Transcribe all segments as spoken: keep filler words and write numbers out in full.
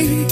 right.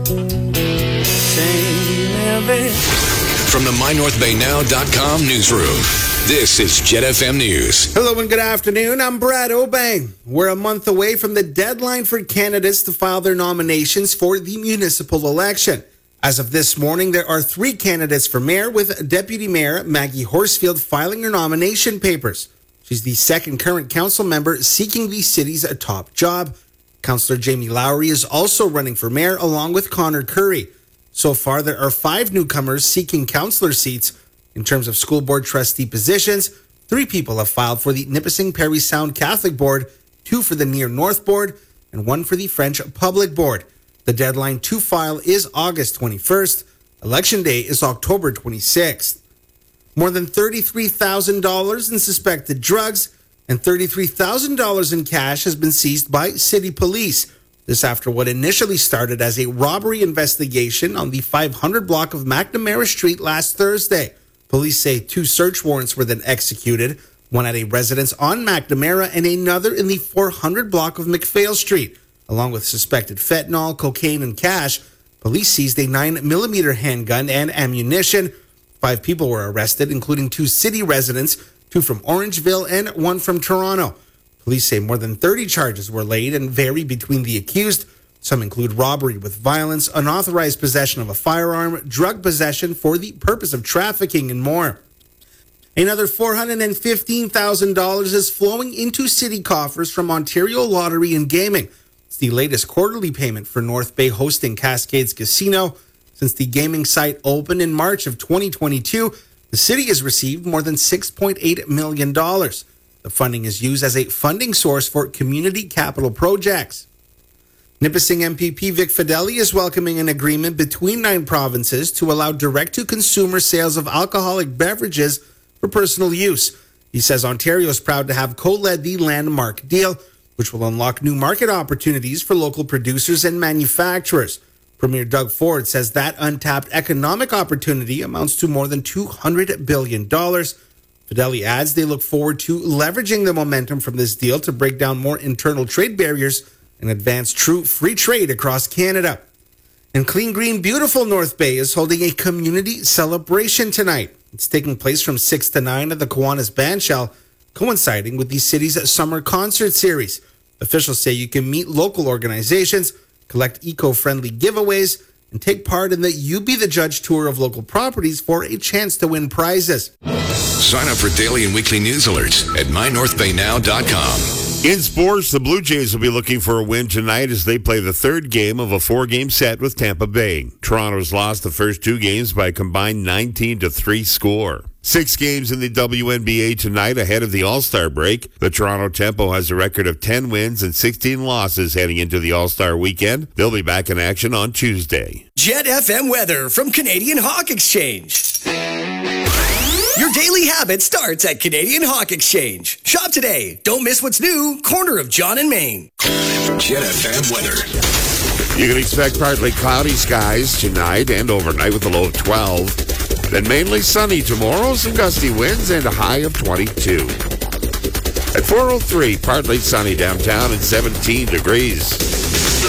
From the my north bay now dot com newsroom, this is Jet F M News. Hello and good afternoon. I'm Brad Obey. We're a month away from the deadline for candidates to file their nominations for the municipal election. As of this morning, there are three candidates for mayor, with Deputy Mayor Maggie Horsfield filing her nomination papers. She's the second current council member seeking the city's top job. Councillor Jamie Lowry is also running for mayor along with Connor Curry. So far, there are five newcomers seeking councillor seats. In terms of school board trustee positions, three people have filed for the Nipissing Parry Sound Catholic Board, two for the Near North Board, and one for the French Public Board. The deadline to file is August twenty-first. Election day is October twenty-sixth. More than thirty-three thousand dollars in suspected drugs and thirty-three thousand dollars in cash has been seized by city police. This after what initially started as a robbery investigation on the five hundred block of McNamara Street last Thursday. Police say two search warrants were then executed, one at a residence on McNamara and another in the four hundred block of McPhail Street. Along with suspected fentanyl, cocaine, and cash, police seized a nine millimeter handgun and ammunition. Five people were arrested, including two city residents, two from Orangeville and one from Toronto. Police say more than thirty charges were laid and vary between the accused. Some include robbery with violence, unauthorized possession of a firearm, drug possession for the purpose of trafficking, and more. Another four hundred fifteen thousand dollars is flowing into city coffers from Ontario Lottery and Gaming. It's the latest quarterly payment for North Bay hosting Cascades Casino. Since the gaming site opened in March of twenty twenty-two, the city has received more than six point eight million dollars. The funding is used as a funding source for community capital projects. Nipissing M P P Vic Fideli is welcoming an agreement between nine provinces to allow direct-to-consumer sales of alcoholic beverages for personal use. He says Ontario is proud to have co-led the landmark deal, which will unlock new market opportunities for local producers and manufacturers. Premier Doug Ford says that untapped economic opportunity amounts to more than two hundred billion dollars. Fideli adds they look forward to leveraging the momentum from this deal to break down more internal trade barriers and advance true free trade across Canada. And Clean Green Beautiful North Bay is holding a community celebration tonight. It's taking place from six to nine at the Kiwanis Bandshell, coinciding with the city's summer concert series. Officials say you can meet local organizations, collect eco-friendly giveaways, and take part in the You Be the Judge tour of local properties for a chance to win prizes. Sign up for daily and weekly news alerts at my north bay now dot com. In sports, the Blue Jays will be looking for a win tonight as they play the third game of a four-game set with Tampa Bay. Toronto's lost the first two games by a combined nineteen to three score. Six games in the W N B A tonight ahead of the All-Star break. The Toronto Tempo has a record of ten wins and sixteen losses heading into the All-Star weekend. They'll be back in action on Tuesday. Jet F M weather from Canadian Hawk Exchange. Your daily habit starts at Canadian Hawk Exchange. Shop today. Don't miss what's new. Corner of John and Main. Jet F M weather. You can expect partly cloudy skies tonight and overnight with a low of twelve. Then mainly sunny tomorrow, some gusty winds and a high of twenty-two. At four oh three, partly sunny downtown and seventeen degrees.